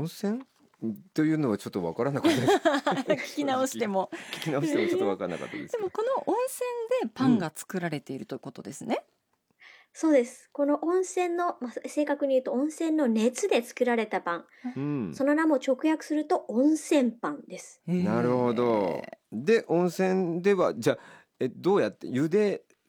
温泉というのはちょっと分からなかったです聞き直しても聞き直してもちょっと分からなかったですでもこの温泉でパンが作られているということですね。 そうです。この温泉の、正確に言うと温泉の熱で作られたパン。 うん、 その名も直訳すると温泉パンです。 なるほど。で温泉ではじゃあどうやって茹で